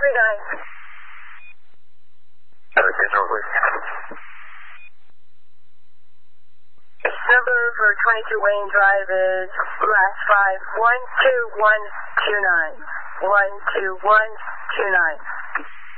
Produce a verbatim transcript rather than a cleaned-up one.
three nine. Number for twenty-two Wayne Drive is last five one two one two nine. one two one two nine.